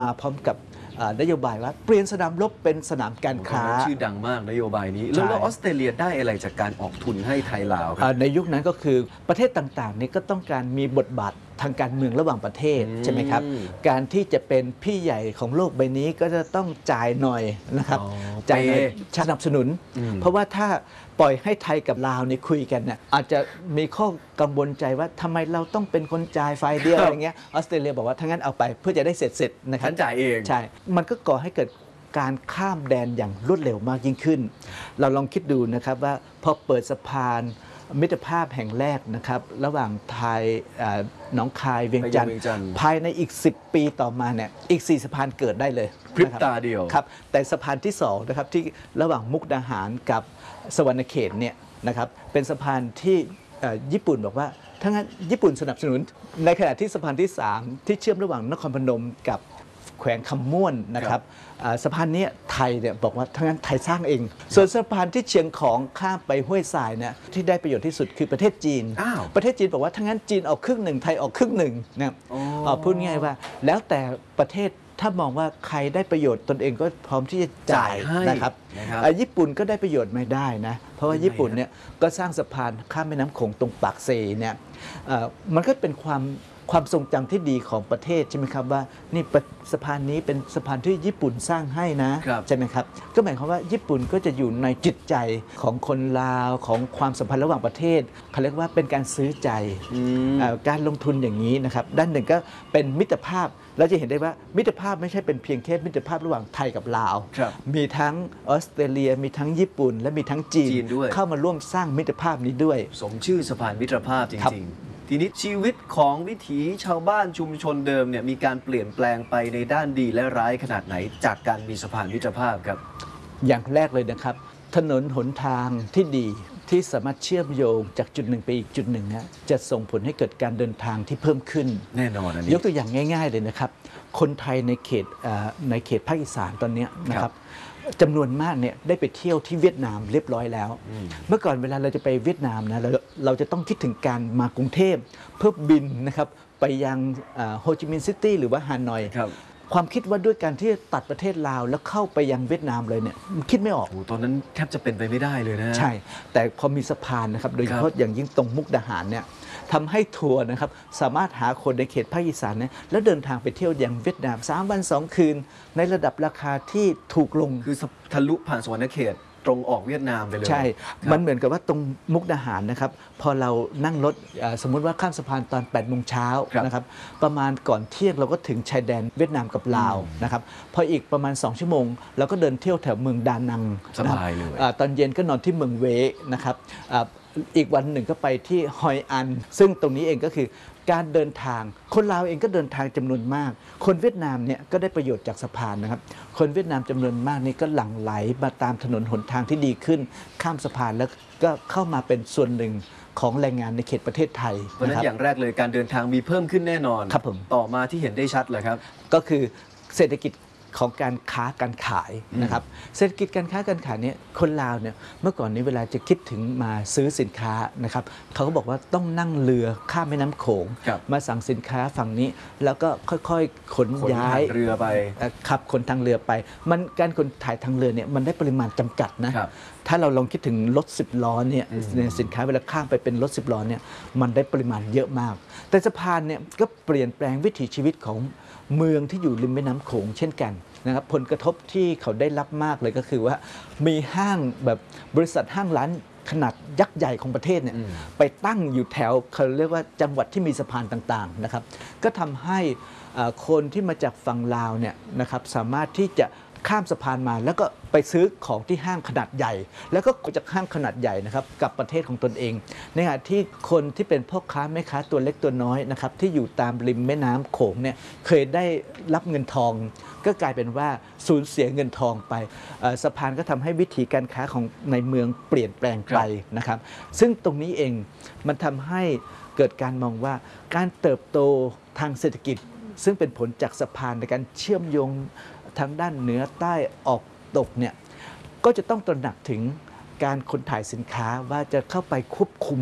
มาพร้อมกับนโยบายว่าเปลี่ยนสนามรบเป็นสนามการค้าชื่อดังมากนโยบายนี้แล้วออสเตรเลียได้อะไรจากการออกทุนให้ไทยลาวครับในยุคนั้นก็คือประเทศต่างๆนี่ก็ต้องการมีบทบาททางการเมืองระหว่างประเทศใช่ไหมครับการที่จะเป็นพี่ใหญ่ของโลกใบนี้ก็จะต้องจ่ายหน่อยนะครับจ่ายหน่อยสนับสนุนเพราะว่าถ้าปล่อยให้ไทยกับลาวนี่คุยกันเนี่ยอาจจะมีข้อกังวลใจว่าทำไมเราต้องเป็นคนจ่ายฝ่ายเดียวอะไรเงี้ยออสเตรเลียบอกว่าถ้างั้นเอาไปเพื่อจะได้เสร็จนะครับฉันจ่ายเองใช่มันก็ก่อให้เกิดการข้ามแดนอย่างรวดเร็วมากยิ่งขึ้นเราลองคิดดูนะครับว่าพอเปิดสะพานมิตรภาพแห่งแรกนะครับระหว่างไทยหนองคายเวียงจันทร์ภายในอีก10 ปีต่อมาเนี่ยอีก4 สะพานเกิดได้เลยพริบตาเดียวครับแต่สะพานที่2นะครับที่ระหว่างมุกดาหารกับสวรรณเขตเนี่ยนะครับเป็นสะพานที่ญี่ปุ่นบอกว่าถ้างั้นญี่ปุ่นสนับสนุนในขณะที่สะพานที่3ที่เชื่อมระหว่างนครพนมกับแขวงคำม่วนนะครับสะพานนี้ไทยเนี่ยบอกว่าทั้งนั้นไทยสร้างเองส่วนสะพานที่เชียงของข้ามไปห้วยทรายเนี่ยที่ได้ประโยชน์ที่สุดคือประเทศจีนประเทศจีนบอกว่าทั้งนั้นจีนออกครึ่งหนึ่งไทยออกครึ่งหนึ่งนะพูดง่ายว่าแล้วแต่ประเทศถ้ามองว่าใครได้ประโยชน์ตนเองก็พร้อมที่จะจ่ายนะครับญี่ปุ่นก็ได้ประโยชน์ไม่ได้นะเพราะว่าญี่ปุ่นเนี่ยก็สร้างสะพานข้ามแม่น้ำโขงตรงปากเซเนี่ยมันก็เป็นความทรงจำที่ดีของประเทศใช่ไหมครับว่านี่สะพานนี้เป็นสะพานที่ญี่ปุ่นสร้างให้นะใช่ไหมครับก็หมายความว่าญี่ปุ่นก็จะอยู่ในจิตใจของคนลาวของความสัมพันธ์ระหว่างประเทศเขาเรียกว่าเป็นการซื้อใจการลงทุนอย่างนี้นะครับด้านหนึ่งก็เป็นมิตรภาพเราจะเห็นได้ว่ามิตรภาพไม่ใช่เป็นเพียงแค่มิตรภาพระหว่างไทยกับลาวมีทั้งออสเตรเลียมีทั้งญี่ปุ่นและมีทั้งจีนเข้ามาร่วมสร้างมิตรภาพนี้ด้วยสมชื่อสะพานมิตรภาพจริงๆทีนี้ชีวิตของวิถีชาวบ้านชุมชนเดิมเนี่ยมีการเปลี่ยนแปลงไปในด้านดีและร้ายขนาดไหนจากการมีสะพานมิตรภาพครับอย่างแรกเลยนะครับถนนหนทางที่ดีที่สามารถเชื่อมโยงจากจุดหนึ่งไปอีกจุดหนึ่งนะจะส่งผลให้เกิดการเดินทางที่เพิ่มขึ้นแน่นอนอันนี้ยกตัวอย่างง่ายๆเลยนะครับคนไทยในเขตภาคอีสานตอนนี้นะครับจำนวนมากเนี่ยได้ไปเที่ยวที่เวียดนามเรียบร้อยแล้วเมื่อก่อนเวลาเราจะไปเวียดนามนะเราจะต้องคิดถึงการมากรุงเทพเพื่อบินนะครับไปยังโฮจิมินห์ซิตี้หรือว่าฮานอยความคิดว่าด้วยการที่ตัดประเทศลาวแล้วเข้าไปยังเวียดนามเลยเนี่ยคิดไม่ออกตอนนั้นแทบจะเป็นไปไม่ได้เลยนะใช่แต่พอมีสะพานนะครับโดยเฉพาะอย่างยิ่งตรงมุกดาหารเนี่ยทำให้ทัวร์นะครับสามารถหาคนในเขตภาคอีสานเนี่ยแล้วเดินทางไปเที่ยวยังเวียดนาม3 วัน 2 คืนในระดับราคาที่ถูกลงคือทะลุผ่านสวรรณเขตตรงออกเวียดนามไปเลยใช่มันเหมือนกับว่าตรงมุกดาหารนะครับพอเรานั่งรถสมมุติว่าข้ามสะพานตอน8 โมงเช้านะครับประมาณก่อนเที่ยงเราก็ถึงชายแดนเวียดนามกับลาวนะครับพออีกประมาณ2 ชั่วโมงเราก็เดินเที่ยวแถวเมืองดานังสบายเลยตอนเย็นก็นอนที่เมืองเวนะครับอีกวันหนึ่งก็ไปที่ฮอยอันซึ่งตรงนี้เองก็คือการเดินทางคนลาวเองก็เดินทางจำนวนมากคนเวียดนามเนี่ยก็ได้ประโยชน์จากสะพานนะครับคนเวียดนามจำนวนมากนี่ก็หลั่งไหลมาตามถนนหนทางที่ดีขึ้นข้ามสะพานแล้วก็เข้ามาเป็นส่วนหนึ่งของแรงงานในเขตประเทศไทยเพราะฉะนั้นอย่างแรกเลยการเดินทางมีเพิ่มขึ้นแน่นอนครับผมต่อมาที่เห็นได้ชัดเลยครับก็คือเศรษฐกิจของการค้าการขายนะครับเศรษฐกิจการค้าการขายเนี่ยคนลาวเนี่ยเมื่อก่อนนี้เวลาจะคิดถึงมาซื้อสินค้านะครับเขาก็บอกว่าต้องนั่งเรือข้ามแม่น้ำโขงมาสั่งสินค้าฝั่งนี้แล้วก็ค่อยๆขนย้ายเรือไปขับขนทางเรือไปมันการขนถ่ายทางเรือเนี่ยมันได้ปริมาณจำกัดนะถ้าเราลองคิดถึงรถ10 ล้อเนี่ยสินค้าเวลาข้ามไปเป็นรถ10 ล้อเนี่ยมันได้ปริมาณเยอะมากแต่สะพานเนี่ยก็เปลี่ยนแปลงวิถีชีวิตของเมืองที่อยู่ริมแม่น้ำโขงเช่นกันนะครับผลกระทบที่เขาได้รับมากเลยก็คือว่ามีห้างแบบบริษัทห้างร้านขนาดยักษ์ใหญ่ของประเทศเนี่ยไปตั้งอยู่แถวเขาเรียกว่าจังหวัดที่มีสะพานต่างๆนะครับก็ทำให้คนที่มาจากฝั่งลาวเนี่ยนะครับสามารถที่จะข้ามสะพานมาแล้วก็ไปซื้อของที่ห้างขนาดใหญ่แล้วก็จากห้างขนาดใหญ่นะครับกับประเทศของตนเองในขณะที่คนที่เป็นพ่อค้าแม่ค้าตัวเล็กตัวน้อยนะครับที่อยู่ตามริมแม่น้ำโขงเนี่ยเคยได้รับเงินทองก็กลายเป็นว่าสูญเสียเงินทองไปสะพานก็ทำให้วิถีการค้าของในเมืองเปลี่ยนแปลงไปนะครับซึ่งตรงนี้เองมันทำให้เกิดการมองว่าการเติบโตทางเศรษฐกิจซึ่งเป็นผลจากสะพานในการเชื่อมโยงทางด้านเหนือใต้ออกตกเนี่ยก็จะต้องตระหนักถึงการขนถ่ายสินค้าว่าจะเข้าไปควบคุม